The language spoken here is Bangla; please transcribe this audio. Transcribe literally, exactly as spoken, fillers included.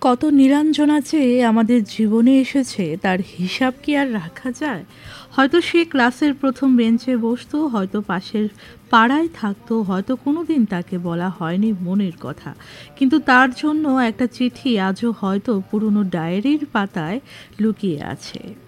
কত নিরঞ্জনা যে আমাদের জীবনে এসেছে তার হিসাব কি আর রাখা যায়? হয়তো সে ক্লাসের প্রথম বেঞ্চে বসতো, হয়তো পাশের পাড়ায় থাকতো, হয়তো কোনোদিন তাকে বলা হয়নি মনের কথা। কিন্তু তার জন্য একটা চিঠি আজও হয়তো পুরনো ডায়েরির পাতায় লুকিয়ে আছে।